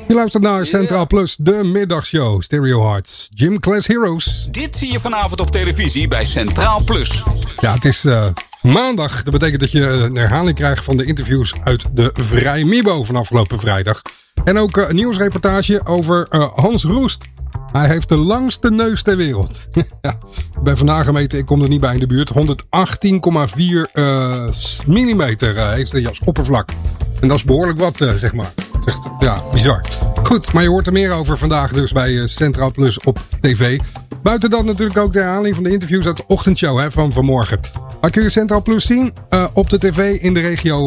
Je luistert naar Centraal Plus, de middagshow. Stereo Hearts, Gym Class Heroes. Dit zie je vanavond op televisie bij Centraal Plus. Ja, het is maandag. Dat betekent dat je een herhaling krijgt van de interviews uit de Vrij Mibo van afgelopen vrijdag. En ook een nieuwsreportage over Hans Roest. Hij heeft de langste neus ter wereld. Ja, ik ben vandaag gemeten, ik kom er niet bij in de buurt. 118,4 millimeter heeft hij als oppervlak. En dat is behoorlijk wat, zeg maar. Ja, bizar. Goed, maar je hoort er meer over vandaag dus bij Centraal Plus op tv. Buiten dat natuurlijk ook de herhaling van de interviews uit de ochtendshow van vanmorgen. Waar kun je Centraal Plus zien? Op de tv in de regio